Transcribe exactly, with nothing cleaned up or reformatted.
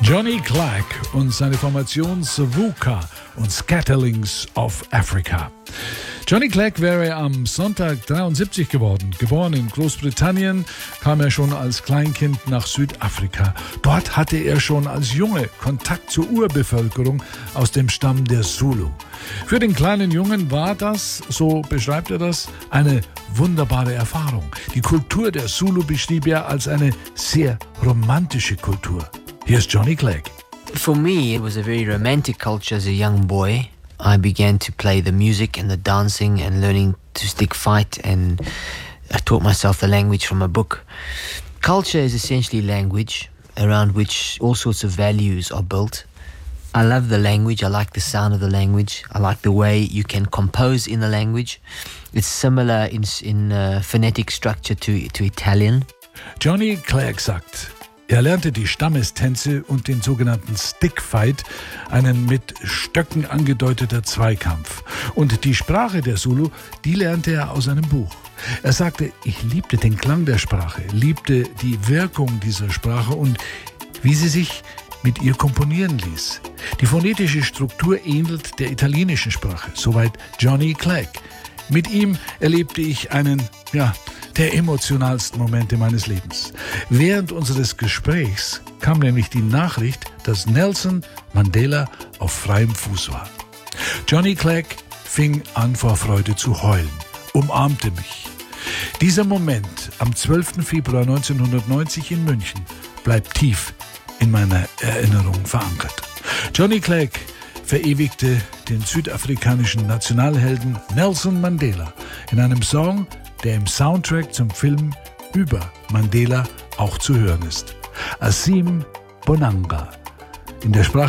Johnny Clegg und seine Formation Savuka und Scatterlings of Africa. Johnny Clegg wäre am Sonntag dreiundsiebzig geworden. Geboren in Großbritannien, kam er schon als Kleinkind nach Südafrika. Dort hatte er schon als Junge Kontakt zur Urbevölkerung aus dem Stamm der Zulu. Für den kleinen Jungen war das, so beschreibt er das, eine wunderbare Erfahrung. Die Kultur der Zulu beschrieb er als eine sehr romantische Kultur. Hier ist Johnny Clegg. For me, it was a very romantic culture as a young boy. I began to play the music and the dancing and learning to stick fight, and I taught myself the language from a book. Culture is essentially language around which all sorts of values are built. I love the language. I like the sound of the language. I like the way you can compose in the language. It's similar in, in uh, phonetic structure to, to Italian. Johnny Clegg sagt, er lernte die Stammestänze und den sogenannten Stickfight, einen mit Stöcken angedeuteter Zweikampf. Und die Sprache der Zulu, die lernte er aus einem Buch. Er sagte, ich liebte den Klang der Sprache, liebte die Wirkung dieser Sprache und wie sie sich mit ihr komponieren ließ. Die phonetische Struktur ähnelt der italienischen Sprache, soweit Johnny Clegg. Mit ihm erlebte ich einen, ja, der emotionalsten Momente meines Lebens. Während unseres Gesprächs kam nämlich die Nachricht, dass Nelson Mandela auf freiem Fuß war. Johnny Clegg fing an vor Freude zu heulen, umarmte mich. Dieser Moment am zwölften Februar neunzehnhundertneunzig in München bleibt tief in meiner Erinnerung verankert. Johnny Clegg verewigte den südafrikanischen Nationalhelden Nelson Mandela in einem Song, der im Soundtrack zum Film über Mandela auch zu hören ist. Asim Bonanga. In der Sprache